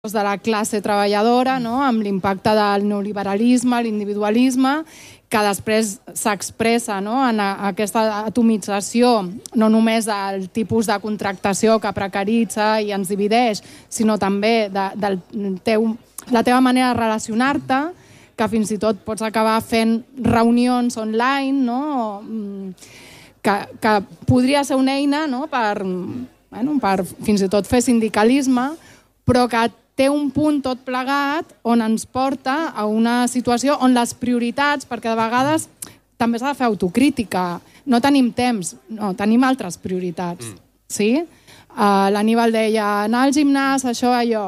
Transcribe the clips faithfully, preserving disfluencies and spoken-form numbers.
de la classe treballadora, no? Amb l'impacte del neoliberalisme, l'individualisme, que després s'expressa, no? En aquesta atomització, no només del tipus de contractació que precaritza i ens divideix, sinó també de, del teu, la teva manera de relacionar-te, que fins i tot pots acabar fent reunions online, no? que, que podria ser una eina, no? per, bueno, per fins i tot fer sindicalisme, però que té un punt tot plegat on ens porta a una situació on les prioritats, perquè de vegades també s'ha de fer autocrítica, no tenim temps, no, tenim altres prioritats. Mm. Sí? Uh, L'Aníbal deia, anar al gimnàs, això, allò.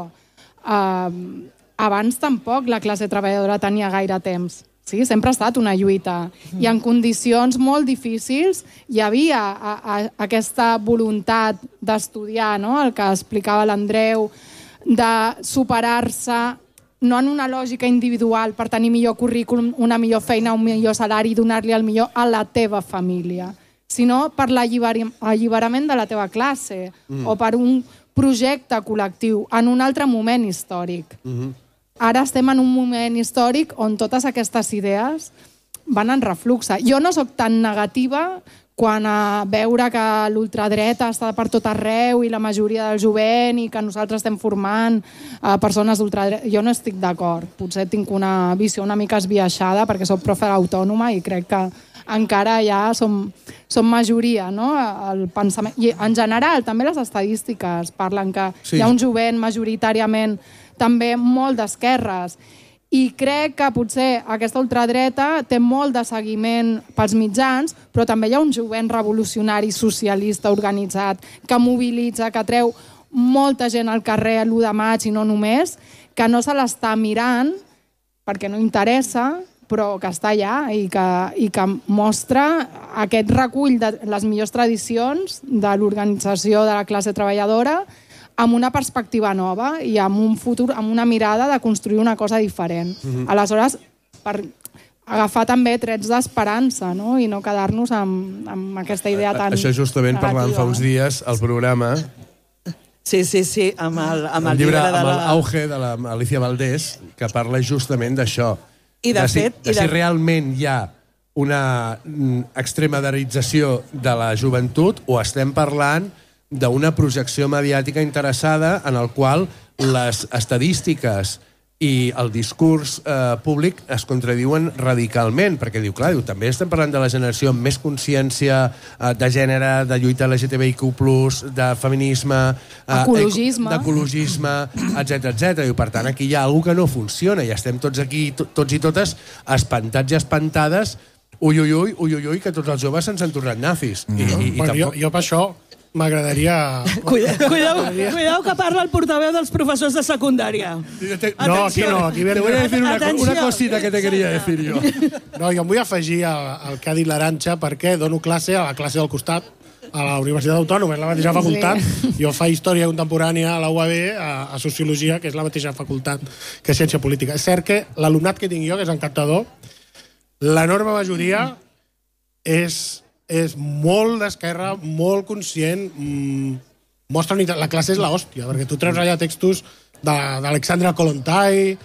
Uh, abans tampoc la classe treballadora tenia gaire temps. Sí? Sempre ha estat una lluita. Mm. I en condicions molt difícils hi havia a, a, aquesta voluntat d'estudiar, no? El que explicava l'Andreu, de superar-se no en una lògica individual per tenir millor currículum, una millor feina, un millor salari i donar-li el millor a la teva família, sinó per l'alliberament de la teva classe mm. o per un projecte col·lectiu en un altre moment històric. Mm-hmm. Ara estem en un moment històric on totes aquestes idees van en refluxe. Jo no sóc tan negativa quan a veure que l'ultradreta està per tot arreu i la majoria del jovent i que nosaltres estem formant uh, persones d'ultradreta. Jo no estic d'acord. Potser tinc una visió una mica esbiaixada perquè soc profe autònoma i crec que encara ja som, som majoria, no? El pensament. I en general, també les estadístiques parlen que sí. Hi ha un jovent majoritàriament també molt d'esquerres. I crec que potser aquesta ultradreta té molt de seguiment pels mitjans, però també hi ha un jovent revolucionari socialista organitzat que mobilitza, que treu molta gent al carrer l'u de maig i no només, que no se l'està mirant perquè no interessa, però que està allà i que, i que mostra aquest recull de les millors tradicions de l'organització de la classe treballadora amb una perspectiva nova i amb un futur, amb una mirada de construir una cosa diferent. Mm-hmm. Aleshores, per agafar també trets d'esperança, no? I no quedar-nos amb, amb aquesta idea tan Això justament negativa. Parlant fa uns dies al programa... Sí, sí, sí, amb el, amb el, el llibre, llibre de amb la... l'Auge de l'Alicia Valdés, que parla justament d'això. I de, de fet... Si, de i de... si realment hi ha una extremadarització de la joventut o estem parlant d'una projecció mediàtica interessada en el qual les estadístiques i el discurs eh, públic es contradiuen radicalment, perquè diu, clar, diu, també estem parlant de la generació amb més consciència eh, de gènere, de lluita L G T B I Q plus, de feminisme, eh, ecologisme, d'ecologisme, etcètera, etcètera. Per tant, aquí hi ha alguna que no funciona i estem tots aquí, to tots i totes, espantats i espantades, ui, ui, ui, ui, ui, ui, que tots els joves se'ns han tornat nazis. Mm. I, i, i bueno, tampoc... jo, jo per això m'agradaria... Cuidao, cuidao, cuidao que parla el portaveu dels professors de secundària. No, aquí no. Aquí te voy a decir una, una cosita que te quería decir jo. No, jo em vull afegir al que ha dit l'Arantxa perquè dono classe a la classe del costat, a la Universitat Autònoma, és la mateixa facultat. Sí. Jo fa història contemporània a la U A B, a, a Sociologia, que és la mateixa facultat que Ciència Política. És cert que l'alumnat que tinc jo, que és encantador, l'enorme majoria és... és molt d'esquerra, molt conscient, mmm, mostra unitat. La classe és l'hòstia, perquè tu treus allà textos d'Alexandra Kollontai,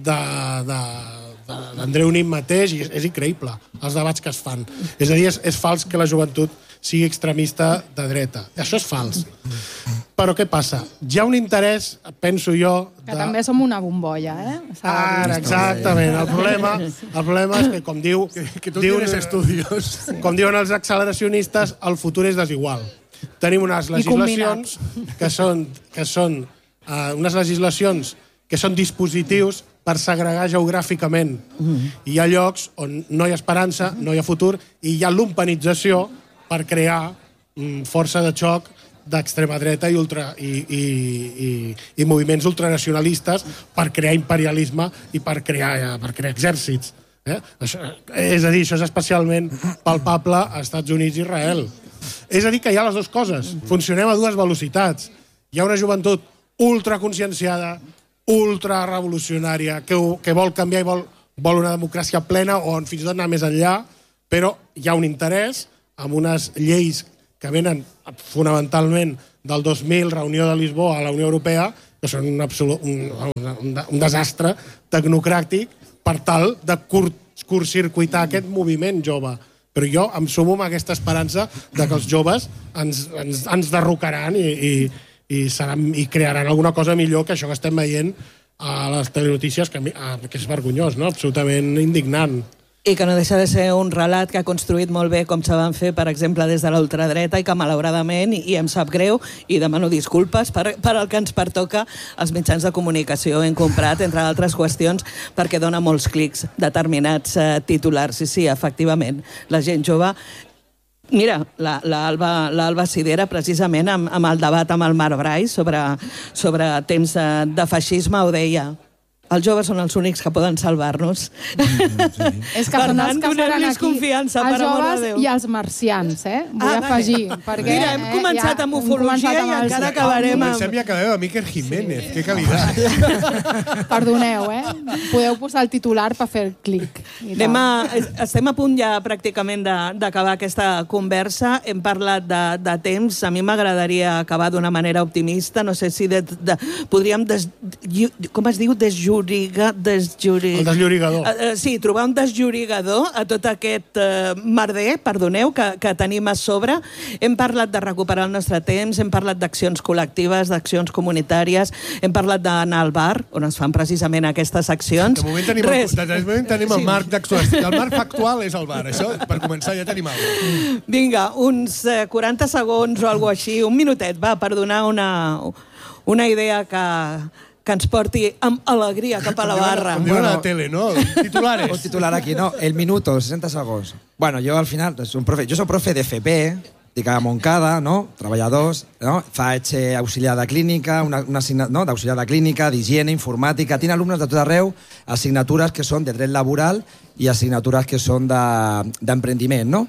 d'Andreu Nin mateix, i és, és increïble, els debats que es fan. És a dir, és, és fals que la joventut sigui extremista de dreta. Això és fals. Però què passa? Hi ha un interès, penso jo... De... Que també som una bombolla, eh? Ara, exactament. El problema, el problema és que, com diu... Que, que tu diuen, tienes estudios. Sí. Com diuen els acceleracionistes, el futur és desigual. Tenim unes legislacions que són, que són uh, unes legislacions que són dispositius per segregar geogràficament. Mm-hmm. Hi ha llocs on no hi ha esperança, no hi ha futur, i hi ha l'umpanització per crear mm, força de xoc d'extrema dreta i, ultra, i, i, i, i moviments ultranacionalistes per crear imperialisme i per crear, per crear exèrcits. Eh? Això, és a dir, això és especialment palpable als Estats Units i Israel. És a dir, que hi ha les dues coses. Funcionem a dues velocitats. Hi ha una joventut ultraconscienciada, ultrarevolucionària, que, que vol canviar i vol, vol una democràcia plena o fins i tot anar més enllà, però hi ha un interès amb unes lleis que venen fonamentalment del dos mil, reunió de Lisboa a la Unió Europea, que són un, absolut, un, un, un desastre tecnocràtic per tal de curt, curtcircuitar aquest moviment jove. Però jo em sumo amb aquesta esperança de que els joves ens, ens, ens derrocaran i, i, i, seran, i crearan alguna cosa millor que això que estem veient a les telenotícies, que, que és vergonyós, no? Absolutament indignant. I que no deixa de ser un relat que ha construït molt bé com se van fer, per exemple, des de l'ultradreta i que malauradament, i em sap greu, i demano disculpes per, per el que ens pertoca, els mitjans de comunicació hem comprat, entre altres qüestions, perquè dona molts clics determinats eh, titulars. I sí, efectivament, la gent jove... Mira, l'Alba l'Alba Sidera, precisament, amb, amb el debat amb el Marc Brais sobre, sobre temps de, de feixisme, ho deia... Els joves són els únics que poden salvar-nos. Mm, sí. És que per són els que seran aquí. Confiança, els joves i els marcians, eh? Vull ah, afegir. Vale. Perquè, Mira, hem començat eh, amb ufologia i encara els... acabarem amb... Comencem i acabem amb Iker Jiménez. Que qualitat. Perdoneu, eh? Podeu posar el titular per fer clic. A, estem a punt ja pràcticament d'acabar aquesta conversa. Hem parlat de, de temps. A mi m'agradaria acabar d'una manera optimista. No sé si de, de, podríem... Des, com es diu? Desjurar Deslluri... El desllorigador. Uh, sí, trobar un desllorigador a tot aquest uh, merder, perdoneu, que, que tenim a sobre. Hem parlat de recuperar el nostre temps, hem parlat d'accions col·lectives, d'accions comunitàries, hem parlat d'anar al bar, on es fan precisament aquestes accions. De moment tenim, Res. El, de moment tenim el marc d'actuació. El marc factual és el bar. Això, per començar, ja tenim alguna cosa. Vinga, uns quaranta segons o alguna així, un minutet, va, per donar una, una idea que... que ens porti amb alegria cap a la barra. Com diuen a la tele, ¿no? Titulares. Un titular aquí, ¿no? El minuto, sesenta segons. Bueno, jo al final, un profe, jo soc profe d'F P, dic a Montcada, no? Treballadors, no? Faig eh, auxiliar de clínica, una, una assigna... no? d'auxiliar de clínica, d'higiene, informàtica, tinc alumnes de tot arreu, assignatures que són de dret laboral i assignatures que són d'emprendiment, de, no?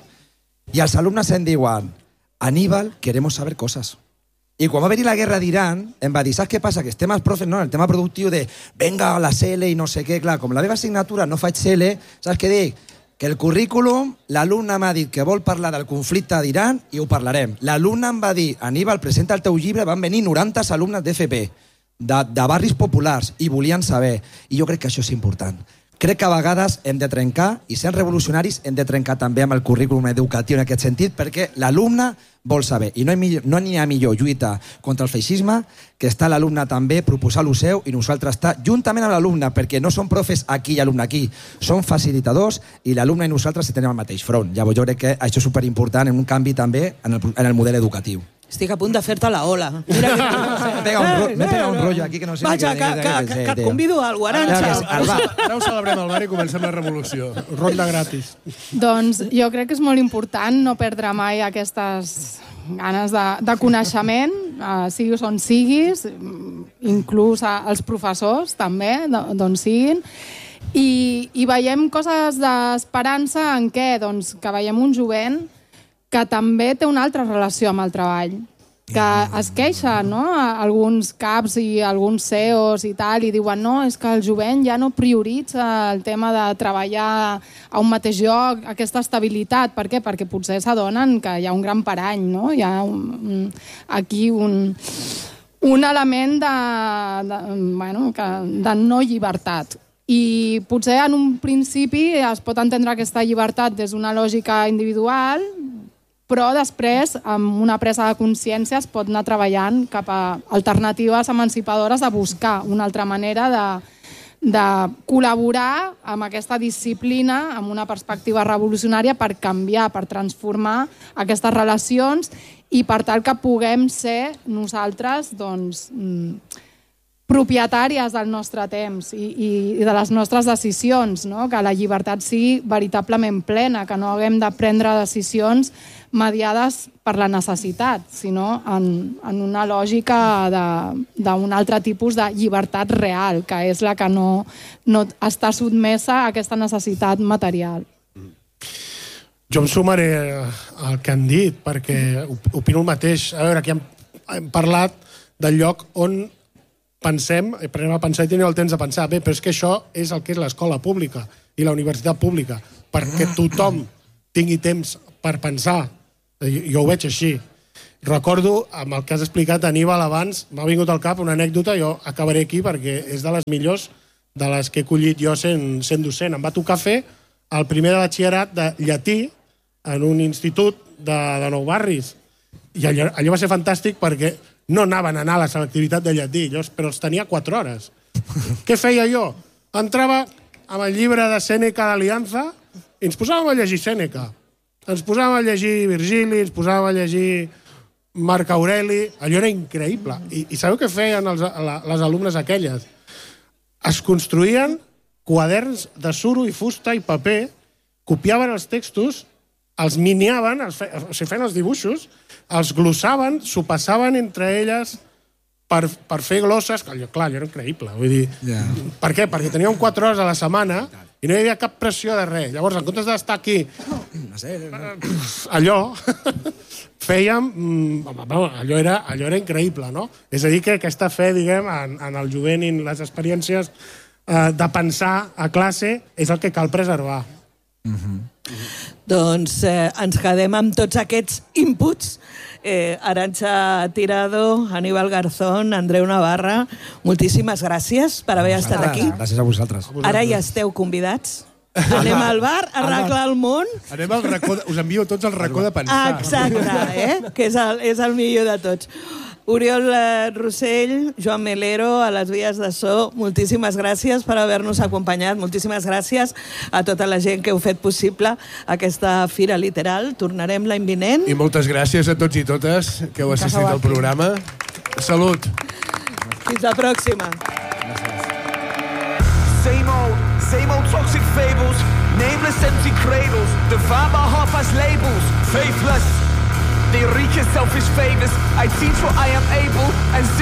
I els alumnes em diuen, Aníbal, queremos saber cosas. I quan va venir la guerra d'Iran, em va dir, saps què passa? Que estem els profes, no? El tema productiu de venga a la C L i no sé què, clar, com la meva assignatura no faig C L, saps què dic? Que el currículum, l'alumne m'ha dit que vol parlar del conflicte d'Iran i ho parlarem. L'alumne em va dir, Aníbal, presenta el teu llibre, van venir noranta alumnes d'F P, de, de barris populars, i volien saber. I jo crec que això és important. Crec que a vegades hem de trencar, i sent revolucionaris hem de trencar també amb el currículum educatiu en aquest sentit, perquè l'alumne vol saber. I no hi, no hi ha millor lluita contra el feixisme que està l'alumne també proposar lo seu i nosaltres estar juntament amb l'alumne, perquè no som profes aquí i alumne aquí, som facilitadors i l'alumne i nosaltres tenim el mateix front. Llavors jo crec que això és superimportant en un canvi també en el, en el model educatiu. Estic a punt de fer-te la ola. Mira que... M'he pegat un rotllo aquí que no sé... Vaja, que, que, que, que et convido a algú, Arantxa. Ara ho celebrem al bar i comencem la revolució. Ronda gratis. Doncs jo crec que és molt important no perdre mai aquestes ganes de, de coneixement, uh, siguis on siguis, inclús uh, els professors també, d'on siguin, i, i veiem coses d'esperança en què? Doncs que veiem un jovent que també té una altra relació amb el treball, que es queixa, no? Alguns caps i alguns C E Os i tal, i diuen no, és que el jovent ja no prioritza el tema de treballar a un mateix lloc, aquesta estabilitat. Per què? Perquè potser s'adonen que hi ha un gran parany, no? Hi ha un, aquí un, un element de, de, bueno, que, de no llibertat. I potser en un principi es pot entendre aquesta llibertat des d'una lògica individual, però després, amb una presa de consciència, es pot anar treballant cap a alternatives emancipadores de buscar una altra manera de, de col·laborar amb aquesta disciplina, amb una perspectiva revolucionària per canviar, per transformar aquestes relacions i per tal que puguem ser nosaltres, doncs, propietàries del nostre temps i, i, i de les nostres decisions, no? Que la llibertat sigui veritablement plena, que no haguem de prendre decisions mediades per la necessitat, sinó en, en una lògica d'un altre tipus de llibertat real, que és la que no, no està sotmesa a aquesta necessitat material. Jo em sumaré al que han dit, perquè opino el mateix. A veure, aquí hem, hem parlat del lloc on pensem, prenem a pensar i tenim el temps de pensar, bé, però és que això és el que és l'escola pública i la universitat pública, perquè tothom tingui temps per pensar. Jo ho veig així. recordo, amb el que has explicat, Aníbal, abans, m'ha vingut al cap una anècdota, jo acabaré aquí perquè és de les millors de les que he collit jo sent, sent docent. Em va tocar fer el primer de batxillerat de llatí en un institut de, de Nou Barris. I allò, allò va ser fantàstic perquè no anaven a anar a la selectivitat de llatí, allò, però els tenia quatre hores. Què feia jo? Entrava amb el llibre de Sèneca d'Aliança i ens posàvem a llegir Sèneca. Ens posàvem a llegir Virgili, ens posàvem a llegir Marc Aureli. Allò era increïble. I, i sabeu què feien els, les alumnes aquelles? Es construïen quaderns de suro i fusta i paper, copiaven els textos, els miniaven, els fe, o sigui, feien els dibuixos, els glossaven, s'ho passaven entre elles per, per fer glosses, que allò, clar, allò era increïble. Vull dir, yeah. Per què? Perquè teníem quatre hores a la setmana i no hi havia cap pressió de res. Llavors, en comptes d'estar aquí, no sé, allò, fèiem... Allò era, allò era increïble, no? És a dir, que aquesta fe, diguem, en, en el jovent i en les experiències eh, de pensar a classe és el que cal preservar. Mm-hmm. Doncs eh, ens quedem amb tots aquests inputs. Eh, Arantxa Tirado, Aníbal Garzón, Andreu Navarra, moltíssimes gràcies per haver estat aquí. Gràcies a vosaltres. Ara ja esteu convidats. Anem al bar, a arreglar el món. Anem al racó, us envio tots al racó de pensar. Exacte, eh? Que és el, és el millor de tots. Oriol Rossell, Joan Melero, a les vies de so, moltíssimes gràcies per haver-nos acompanyat, moltíssimes gràcies a tota la gent que heu fet possible aquesta Fira Literal. Tornarem l'any vinent. I moltes gràcies a tots i totes que heu assistit al programa. Salut! Fins la pròxima. Same old, same old toxic fables, nameless empty cradles, defined by half-ass labels, faithless. They wreak your selfish favors. I teach what I am able and see